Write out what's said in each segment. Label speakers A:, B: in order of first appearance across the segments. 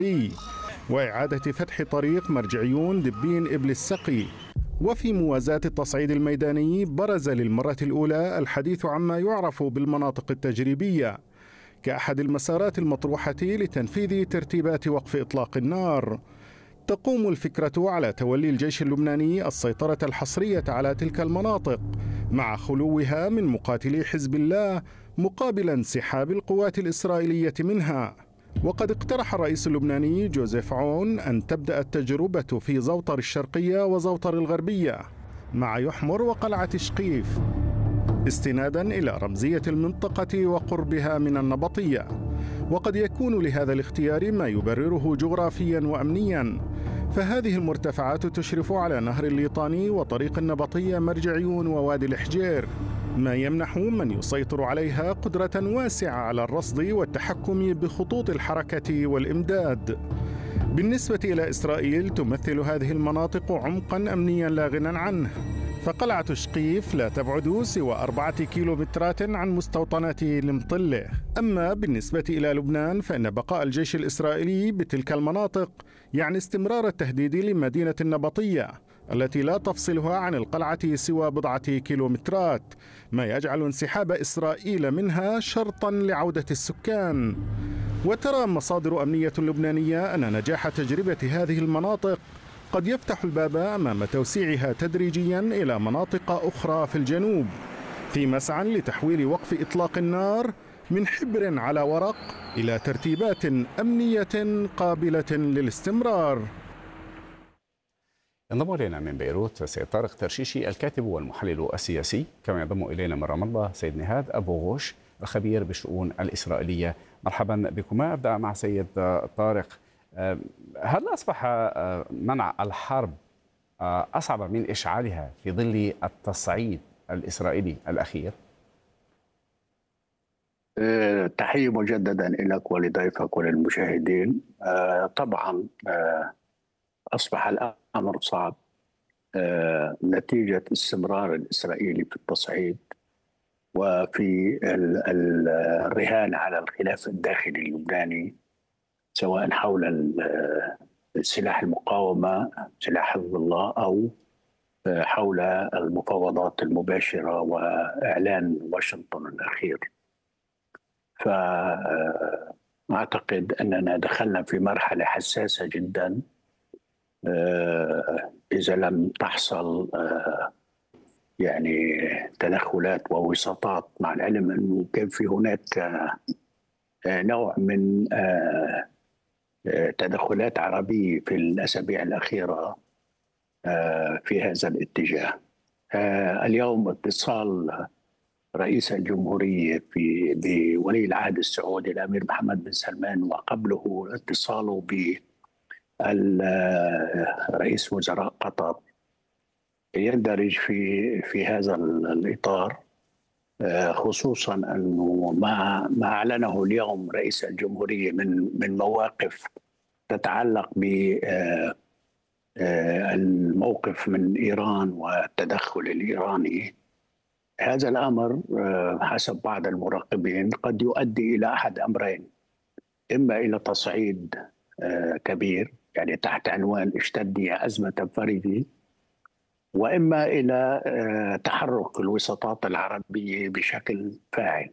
A: وإعادة فتح طريق مرجعيون دبين إبل السقي. وفي موازاة التصعيد الميداني برز للمرة الأولى الحديث عما يعرف بالمناطق التجريبية كأحد المسارات المطروحة لتنفيذ ترتيبات وقف إطلاق النار. تقوم الفكرة على تولي الجيش اللبناني السيطرة الحصرية على تلك المناطق مع خلوها من مقاتلي حزب الله مقابل انسحاب القوات الإسرائيلية منها. وقد اقترح الرئيس اللبناني جوزيف عون أن تبدأ التجربة في زوطر الشرقية وزوطر الغربية مع يحمر وقلعة شقيف استنادا إلى رمزية المنطقة وقربها من النبطية. وقد يكون لهذا الاختيار ما يبرره جغرافيا وأمنيا، فهذه المرتفعات تشرف على نهر الليطاني وطريق النبطية مرجعيون ووادي الحجير، ما يمنح من يسيطر عليها قدرة واسعة على الرصد والتحكم بخطوط الحركة والإمداد. بالنسبة إلى إسرائيل تمثل هذه المناطق عمقا أمنيا لا غنى عنه، فقلعة شقيف لا تبعد سوى 4 كيلومترات عن مستوطنات المطلة. أما بالنسبة إلى لبنان فإن بقاء الجيش الإسرائيلي بتلك المناطق يعني استمرار التهديد لمدينة النبطية التي لا تفصلها عن القلعة سوى 4 كيلومترات، ما يجعل انسحاب إسرائيل منها شرطا لعودة السكان. وترى مصادر أمنية لبنانية أن نجاح تجربة هذه المناطق قد يفتح الباب أمام توسيعها تدريجيا إلى مناطق أخرى في الجنوب، في مسعى لتحويل وقف إطلاق النار من حبر على ورق إلى ترتيبات أمنية قابلة للاستمرار.
B: ينضم إلينا من بيروت سيد طارق ترشيشي الكاتب والمحلل السياسي، كما ينضم إلينا من رام الله سيد نهاد أبو غوش الخبير بالشؤون الإسرائيلية. مرحبا بكما. أبدأ مع سيد طارق. هل أصبح منع الحرب أصعب من إشعالها في ظل التصعيد الإسرائيلي الأخير؟
C: تحية مجددا لك ولضيفك وللمشاهدين. طبعا أصبح الأمر صعب نتيجة استمرار الإسرائيلي في التصعيد وفي الرهان على الخلاف الداخلي اللبناني، سواء حول سلاح المقاومة سلاح حزب الله أو حول المفاوضات المباشرة وإعلان واشنطن الأخير. فأعتقد أننا دخلنا في مرحلة حساسة جدا إذا لم تحصل يعني تدخلات ووساطات، مع العلم أنه كان في هناك نوع من تدخلات عربية في الأسابيع الأخيرة في هذا الاتجاه. اليوم اتصال رئيس الجمهورية بولي العهد السعودي الأمير محمد بن سلمان، وقبله اتصاله برئيس وزراء قطر، يندرج في هذا الإطار، خصوصا أنه ما أعلنه اليوم رئيس الجمهورية من مواقف تتعلق بالموقف من إيران والتدخل الإيراني. هذا الأمر حسب بعض المراقبين قد يؤدي إلى أحد أمرين: إما إلى تصعيد كبير يعني تحت عنوان اشتد يا أزمة فردي، وإما إلى تحرك الوساطات العربية بشكل فاعل،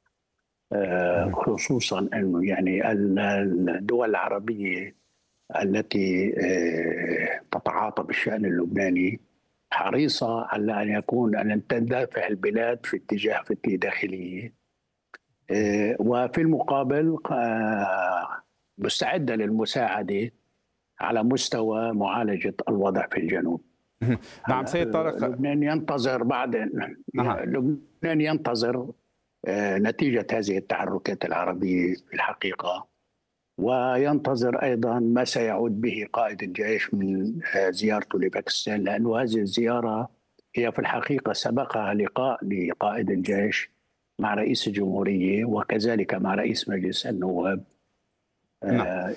C: خصوصا أنه يعني الدول العربية التي تتعاطى بالشأن اللبناني حريصة على أن تندفع البلاد في اتجاه فتنة داخلية، وفي المقابل مستعدة للمساعدة على مستوى معالجة الوضع في الجنوب.
B: نعم سيد طارق.
C: لبنان ينتظر لبنان ينتظر نتيجة هذه التحركات العربية في الحقيقة، وينتظر أيضا ما سيعود به قائد الجيش من زيارته لباكستان، لأن هذه الزيارة هي في الحقيقة سبقها لقاء لقائد الجيش مع رئيس الجمهورية وكذلك مع رئيس مجلس النواب.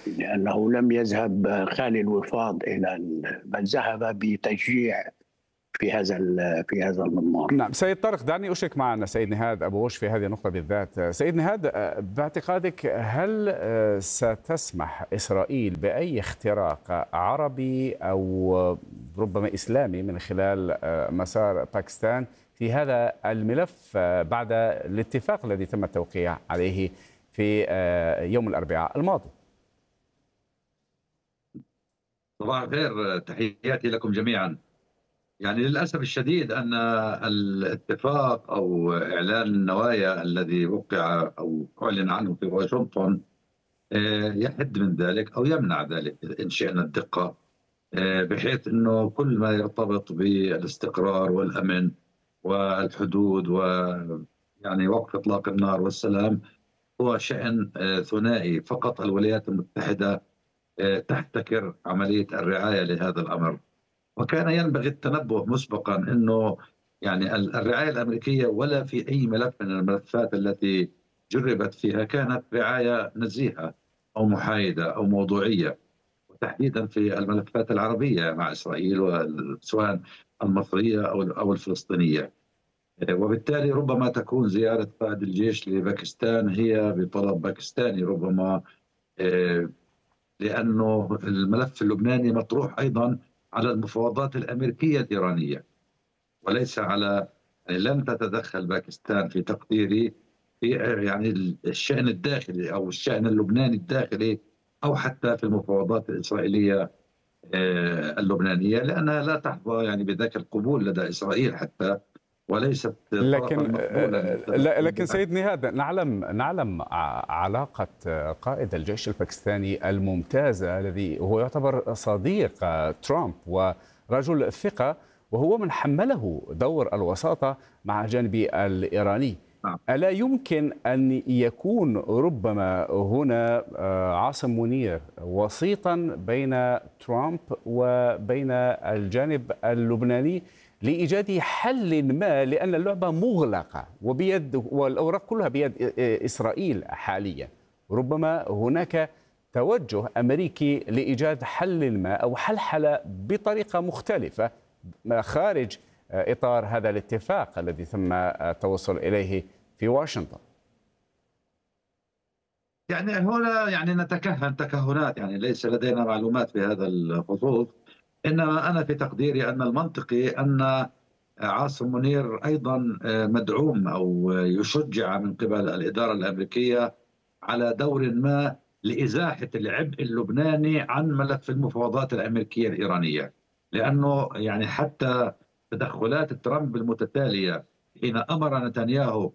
C: لأنه لم يذهب خالي الوفاض بل ذهب بتشجيع في هذا المضمار.
B: نعم سيد طارق، دعني أشرك معنا سيد نهاد أبو غوش في هذه النقطة بالذات. سيد نهاد، باعتقادك هل ستسمح إسرائيل بأي اختراق عربي أو ربما إسلامي من خلال مسار باكستان في هذا الملف بعد الاتفاق الذي تم التوقيع عليه في يوم الأربعاء الماضي؟
D: صباح الخير، تحياتي لكم جميعا. يعني للأسف الشديد أن الاتفاق أو إعلان النوايا الذي وقع أو أعلن عنه في واشنطن يحد من ذلك أو يمنع ذلك إن شئنا الدقة، بحيث أنه كل ما يرتبط بالاستقرار والأمن والحدود ويعني وقف إطلاق النار والسلام هو شأن ثنائي. فقط الولايات المتحدة تحتكر عملية الرعاية لهذا الأمر، وكان ينبغي التنبه مسبقا أنه يعني الرعاية الأمريكية ولا في أي ملف من الملفات التي جربت فيها كانت رعاية نزيهة أو محايدة أو موضوعية، وتحديدا في الملفات العربية مع إسرائيل سواء المصرية أو الفلسطينية. وبالتالي ربما تكون زيارة قائد الجيش لباكستان هي بطلب باكستاني ربما، لأنه الملف اللبناني مطروح أيضا على المفاوضات الأمريكية الإيرانية وليس على، يعني لم تتدخل باكستان في تقديري في يعني الشأن الداخلي أو الشأن اللبناني الداخلي أو حتى في المفاوضات الإسرائيلية اللبنانية، لأنها لا تحظى يعني بذاك القبول لدى إسرائيل حتى، وليست
B: لكن سيد نهاد، نعلم علاقة قائد الجيش الباكستاني الممتازة الذي هو يعتبر صديق ترامب ورجل الثقة، وهو من حمله دور الوساطة مع الجانب الإيراني. ألا يمكن أن يكون ربما هنا عاصم منير وسيطا بين ترامب وبين الجانب اللبناني لإيجاد حل ما، لأن اللعبة مغلقة وبيد والأوراق كلها بيد إسرائيل حاليا؟ ربما هناك توجه أمريكي لإيجاد حل ما أو حلحلة بطريقة مختلفة خارج إطار هذا الاتفاق الذي تم التوصل إليه في واشنطن.
D: يعني هنا يعني نتكهن تكهنات، يعني ليس لدينا معلومات في هذا الخصوص، إنما أنا في تقديري أن المنطقي أن عاصم منير أيضا مدعوم أو يشجع من قبل الإدارة الأمريكية على دور ما لإزاحة العبء اللبناني عن ملف المفاوضات الأمريكية الإيرانية، لأنه يعني حتى تدخلات ترامب المتتالية حين أمر نتنياهو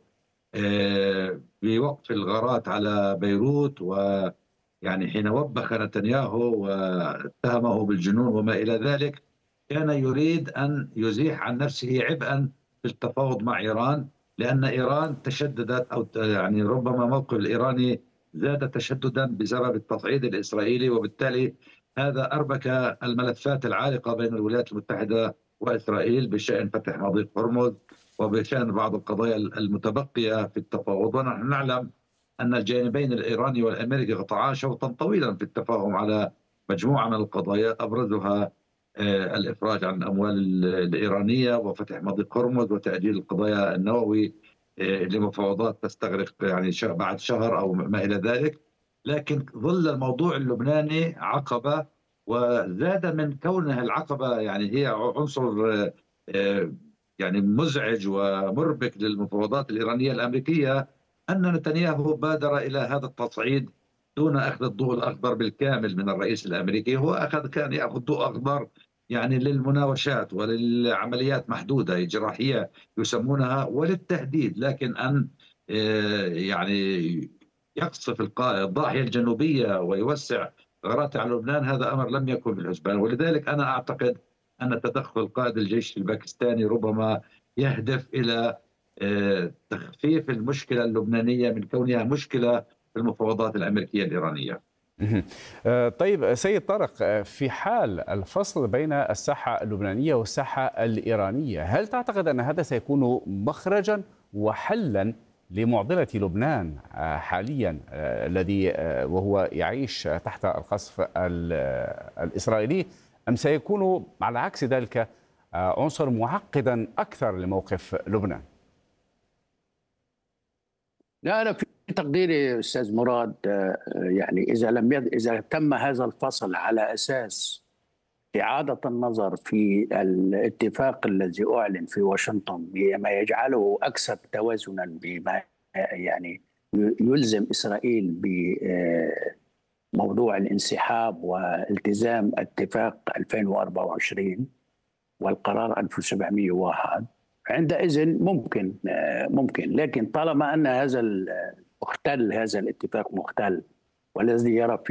D: بوقف الغارات على بيروت، ويعني حين وبخ نتنياهو واتهمه بالجنون وما إلى ذلك، كان يريد أن يزيح عن نفسه عبئا في التفاوض مع إيران، لأن إيران تشددت أو يعني ربما موقف الإيراني زاد تشددا بسبب التصعيد الإسرائيلي، وبالتالي هذا أربك الملفات العالقة بين الولايات المتحدة وإسرائيل بشأن فتح مضيق هرمز وبشأن بعض القضايا المتبقية في التفاوض. ونحن نعلم أن الجانبين الإيراني والأمريكي قطعا شوطا طويلا في التفاهم على مجموعة من القضايا، أبرزها الإفراج عن الأموال الإيرانية وفتح مضيق هرمز وتأجيل القضايا النووي لمفاوضات تستغرق يعني بعد شهر أو ما إلى ذلك. لكن ظل الموضوع اللبناني عقبة، وزاد من كونها العقبة يعني هي عنصر يعني مزعج ومربك للمفاوضات الإيرانية الأمريكية، أن نتنياهو بادر إلى هذا التصعيد دون أخذ الضوء الأخضر بالكامل من الرئيس الأمريكي. هو كان يأخذ ضوء أخضر يعني للمناوشات وللعمليات محدودة جراحية يسمونها وللتهديد، لكن أن يعني يقصف الضاحية الجنوبية ويوسع غاراته على لبنان هذا أمر لم يكن في الحسبان. ولذلك أنا أعتقد أن تدخل قائد الجيش الباكستاني ربما يهدف إلى تخفيف المشكلة اللبنانية من كونها مشكلة في المفاوضات الأمريكية الإيرانية.
B: طيب سيد طارق، في حال الفصل بين الساحة اللبنانية والساحة الإيرانية، هل تعتقد أن هذا سيكون مخرجا وحلا لمعضلة لبنان حاليا الذي وهو يعيش تحت القصف الإسرائيلي، أم سيكون على عكس ذلك عنصر معقدا أكثر لموقف لبنان؟
C: لا، أنا في تقديري أستاذ مراد، يعني إذا تم هذا الفصل على أساس إعادة النظر في الاتفاق الذي أعلن في واشنطن بما يجعله أكثر توازنا بما يعني يلزم إسرائيل بموضوع الانسحاب والتزام اتفاق 2024 والقرار 1701، عندئذ ممكن، لكن طالما أن هذا الاتفاق مختل والذي يرى